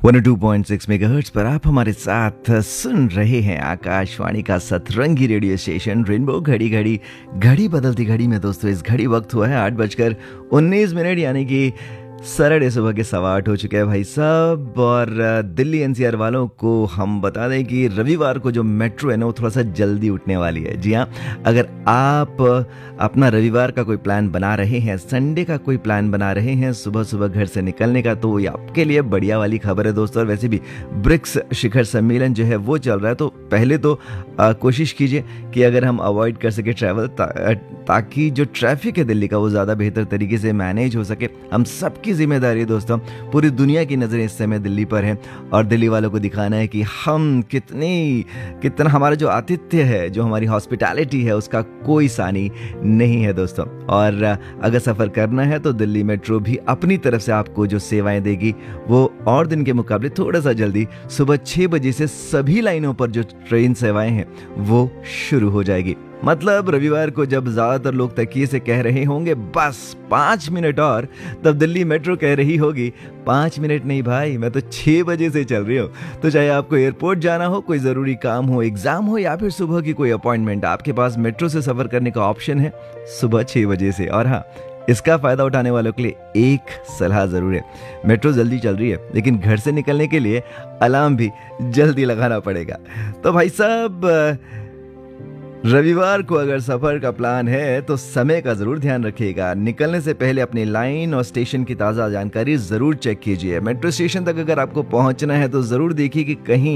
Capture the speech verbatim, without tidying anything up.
One O two point six megahertz पर आप हमारे साथ सुन रहे हैं आकाशवाणी का सतरंगी रेडियो स्टेशन रेनबो। घड़ी घड़ी घड़ी बदलती घड़ी में दोस्तों इस घड़ी वक्त हुआ है आठ बजकर उन्नीस मिनट यानी कि सैटरडे सुबह के सवा आठ हो चुके हैं भाई साहब। और दिल्ली एनसीआर वालों को हम बता दें कि रविवार को जो मेट्रो है ना वो थोड़ा सा जल्दी उठने वाली है। जी हाँ, अगर आप अपना रविवार का कोई प्लान बना रहे हैं, संडे का कोई प्लान बना रहे हैं सुबह सुबह घर से निकलने का, तो ये आपके लिए बढ़िया वाली खबर है दोस्तों। और वैसे भी ब्रिक्स शिखर सम्मेलन जो है वो चल रहा है, तो पहले तो आ, कोशिश कीजिए कि अगर हम अवॉइड कर सके ट्रैवल ता, ताकि जो ट्रैफिक है दिल्ली का वो ज़्यादा बेहतर तरीके से मैनेज हो सके। हम सबकी जिम्मेदारी है दोस्तों, पूरी दुनिया की नज़रें इस समय दिल्ली पर हैं और दिल्ली वालों को दिखाना है कि हम कितनी कितना हमारा जो आतिथ्य है, जो हमारी हॉस्पिटैलिटी है, उसका कोई सानी नहीं है दोस्तों। और अगर सफ़र करना है तो दिल्ली मेट्रो भी अपनी तरफ से आपको जो सेवाएं देगी वो और दिन के मुकाबले थोड़ा सा जल्दी सुबह छः बजे से सभी लाइनों पर जो ट्रेन सेवाएं हैं वो शुरू हो जाएगी। मतलब रविवार को जब ज़्यादातर लोग तकिए से कह रहे होंगे बस पाँच मिनट और, तब दिल्ली मेट्रो कह रही होगी पाँच मिनट नहीं भाई, मैं तो छः बजे से चल रही हूँ। तो चाहे आपको एयरपोर्ट जाना हो, कोई ज़रूरी काम हो, एग्ज़ाम हो या फिर सुबह की कोई अपॉइंटमेंट, आपके पास मेट्रो से सफ़र करने का ऑप्शन है सुबह छः बजे से। और हाँ, इसका फ़ायदा उठाने वालों के लिए एक सलाह ज़रूर है। मेट्रो जल्दी चल रही है लेकिन घर से निकलने के लिए अलार्म भी जल्दी लगाना पड़ेगा। तो भाई साहब, रविवार को अगर सफ़र का प्लान है तो समय का ज़रूर ध्यान रखिएगा। निकलने से पहले अपनी लाइन और स्टेशन की ताज़ा जानकारी ज़रूर चेक कीजिए। मेट्रो स्टेशन तक अगर आपको पहुंचना है तो ज़रूर देखिए कि कहीं